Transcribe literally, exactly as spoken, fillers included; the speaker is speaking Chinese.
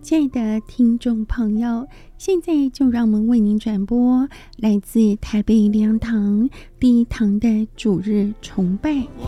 亲爱的听众朋友，现在就让我们为您转播来自台北灵粮堂第一堂的主日崇拜。